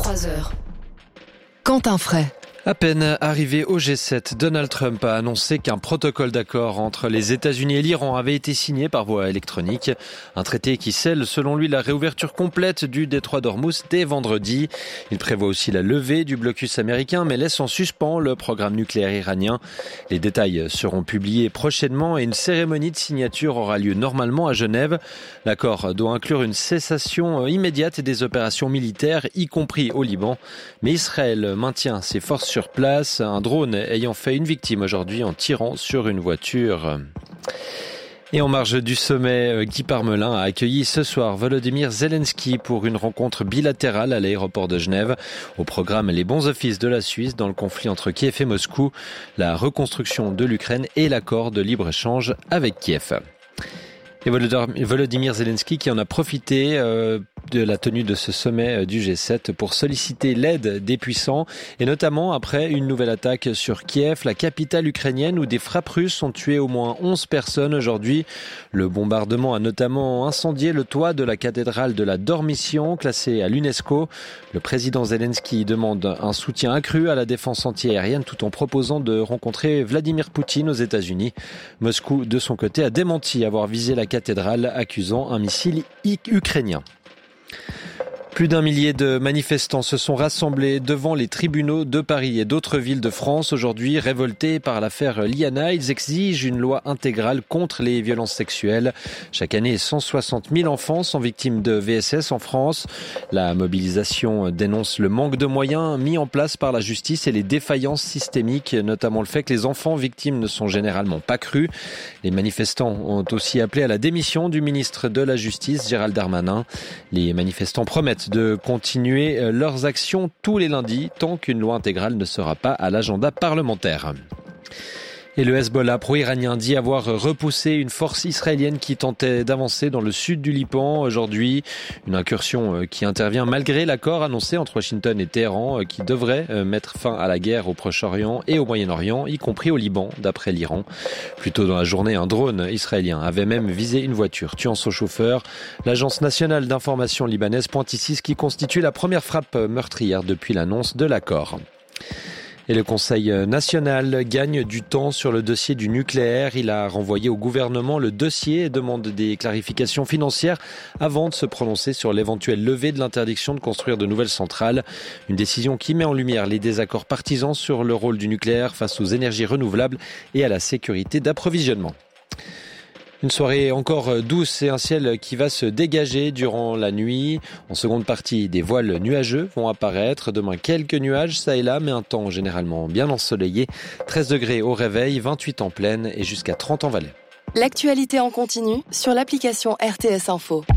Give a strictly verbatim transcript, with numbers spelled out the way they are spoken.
vingt-trois heures. Quentin Fray. À peine arrivé au G sept, Donald Trump a annoncé qu'un protocole d'accord entre les États-Unis et l'Iran avait été signé par voie électronique. Un traité qui scelle, selon lui, la réouverture complète du détroit d'Ormuz dès vendredi. Il prévoit aussi la levée du blocus américain, mais laisse en suspens le programme nucléaire iranien. Les détails seront publiés prochainement et une cérémonie de signature aura lieu normalement à Genève. L'accord doit inclure une cessation immédiate des opérations militaires, y compris au Liban. Mais Israël maintient ses forces sur place, un drone ayant fait une victime aujourd'hui en tirant sur une voiture. Et en marge du sommet, Guy Parmelin a accueilli ce soir Volodymyr Zelensky pour une rencontre bilatérale à l'aéroport de Genève. Au programme, les bons offices de la Suisse dans le conflit entre Kiev et Moscou, la reconstruction de l'Ukraine et l'accord de libre-échange avec Kiev. Et Volodymyr Zelensky qui en a profité euh, de la tenue de ce sommet du G sept pour solliciter l'aide des puissants et notamment après une nouvelle attaque sur Kiev, la capitale ukrainienne où des frappes russes ont tué au moins onze personnes aujourd'hui. Le bombardement a notamment incendié le toit de la cathédrale de la Dormition classée à l'UNESCO. Le président Zelensky demande un soutien accru à la défense antiaérienne tout en proposant de rencontrer Vladimir Poutine aux États-Unis. Moscou, de son côté, a démenti avoir visé la cathédrale accusant un missile ukrainien. Plus d'un millier de manifestants se sont rassemblés devant les tribunaux de Paris et d'autres villes de France aujourd'hui, révoltés par l'affaire Liana. Ils exigent une loi intégrale contre les violences sexuelles. Chaque année, cent soixante mille enfants sont victimes de V S S en France. La mobilisation dénonce le manque de moyens mis en place par la justice et les défaillances systémiques, notamment le fait que les enfants victimes ne sont généralement pas crus. Les manifestants ont aussi appelé à la démission du ministre de la Justice, Gérald Darmanin. Les manifestants promettent de continuer leurs actions tous les lundis tant qu'une loi intégrale ne sera pas à l'agenda parlementaire. Et le Hezbollah pro-iranien dit avoir repoussé une force israélienne qui tentait d'avancer dans le sud du Liban aujourd'hui. Une incursion qui intervient malgré l'accord annoncé entre Washington et Téhéran qui devrait mettre fin à la guerre au Proche-Orient et au Moyen-Orient, y compris au Liban, d'après l'Iran. Plus tôt dans la journée, un drone israélien avait même visé une voiture, tuant son chauffeur. L'Agence nationale d'information libanaise pointe ici ce qui constitue la première frappe meurtrière depuis l'annonce de l'accord. Et le Conseil national gagne du temps sur le dossier du nucléaire. Il a renvoyé au gouvernement le dossier et demande des clarifications financières avant de se prononcer sur l'éventuelle levée de l'interdiction de construire de nouvelles centrales. Une décision qui met en lumière les désaccords partisans sur le rôle du nucléaire face aux énergies renouvelables et à la sécurité d'approvisionnement. Une soirée encore douce et un ciel qui va se dégager durant la nuit. En seconde partie, des voiles nuageux vont apparaître. Demain, quelques nuages, ça et là, mais un temps généralement bien ensoleillé. treize degrés au réveil, vingt-huit en pleine et jusqu'à trente en Valais. L'actualité en continu sur l'application R T S Info.